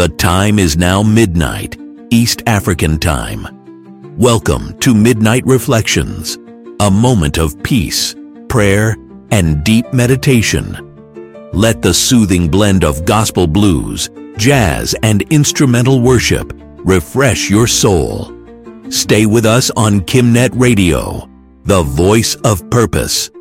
The time is now midnight, East African time. Welcome to Midnight Reflections, a moment of peace, prayer, and deep meditation. Let the soothing blend of gospel blues, jazz, and instrumental worship refresh your soul. Stay with us on Kimnet Radio, the voice of purpose.